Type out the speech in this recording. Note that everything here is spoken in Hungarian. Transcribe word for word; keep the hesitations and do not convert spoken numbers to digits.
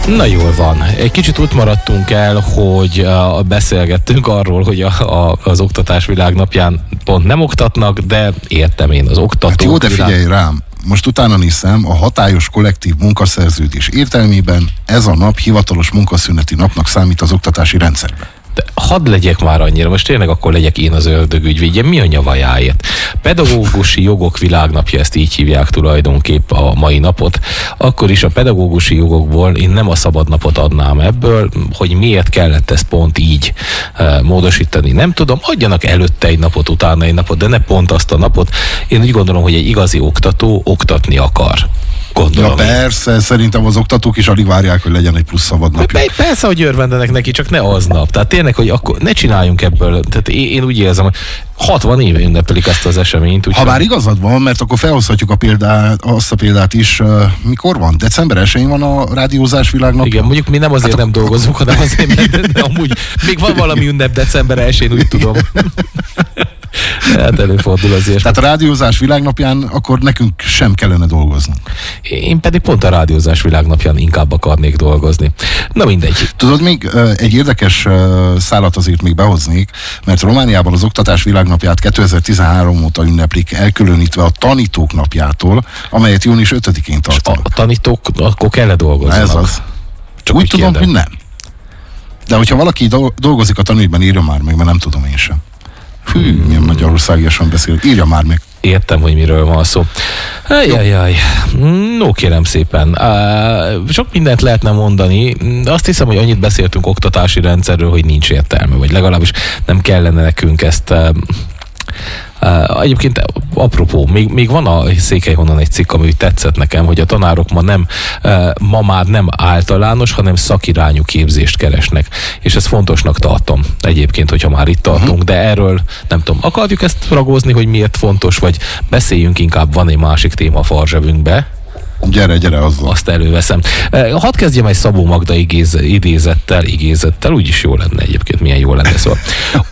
Na jól van. Egy kicsit úgy maradtunk el, hogy uh, beszélgettünk arról, hogy a, a, az oktatás világnapján pont nem oktatnak, de értem én az oktatók. Hát jó, de figyelj rám. Most utána nézem, a hatályos kollektív munkaszerződés értelmében ez a nap hivatalos munkaszüneti napnak számít az oktatási rendszerben. De hadd legyek már annyira, most tényleg akkor legyek én az ördögügyvédje, mi a nyavajáért? Pedagógusi jogok világnapja, ezt így hívják tulajdonképp a mai napot. Akkor is a pedagógusi jogokból én nem a szabad napot adnám ebből, hogy miért kellett ezt pont így e, módosítani. Nem tudom, adjanak előtte egy napot, utána egy napot, de ne pont azt a napot. Én úgy gondolom, hogy egy igazi oktató oktatni akar. Gondolom. Ja persze, én. Szerintem az oktatók is alig várják, hogy legyen egy plusz szabad napja. Persze, hogy örvendenek neki, csak ne aznap. Tehát tényleg, hogy akkor ne csináljunk ebből. Tehát én, én úgy érzem, hogy hatvan éve ünneplik ezt az eseményt. Úgy ha már igazad van, mert akkor felhozhatjuk a példát, azt a példát is. Uh, mikor van? december elsején van a rádiózás világnapja? Igen, mondjuk mi nem azért hát nem akkor... dolgozunk, hanem azért, mert de amúgy még van valami ünnep december elsején, úgy tudom. Hát előfordul azért. Tehát a rádiózás világnapján akkor nekünk sem kellene dolgoznunk. Én pedig pont a rádiózás világnapján inkább akarnék dolgozni. Na mindegy. Tudod, még uh, egy érdekes uh, szálat azért még behoznék, mert Romániában az oktatás világnapját kétezer-tizenhárom óta ünneplik, elkülönítve a tanítók napjától, amelyet június ötödikén tartanak. A, a tanítók akkor kell-e dolgozzanak? Ez az. Csak úgy, úgy tudom, kérdem. Hogy nem. De hogyha valaki dolgozik a tanügyben, írja már meg, mert nem tudom én sem. Hű, milyen magyarországiasan beszélek. Írja már meg. Értem, hogy miről van szó. Ajajaj. No, kérem szépen. Sok mindent lehetne mondani. Azt hiszem, hogy annyit beszéltünk oktatási rendszerről, hogy nincs értelme, vagy legalábbis nem kellene nekünk ezt... Uh, egyébként apropó, még, még van a Székelyhonnan egy cikk, ami tetszett nekem, hogy a tanárok ma nem, uh, ma már nem általános, hanem szakirányú képzést keresnek. És ezt fontosnak tartom egyébként, hogyha már itt tartunk, uh-huh. de erről nem tudom, akarjuk ezt ragózni, hogy miért fontos, vagy beszéljünk inkább, van egy másik téma a farzsebünkbe. Gyere, gyere azzal. Azt előveszem. Hadd kezdjem egy Szabó Magda igéz, idézettel, igézettel, úgyis jó lenne egyébként, milyen jó lenne, szóval.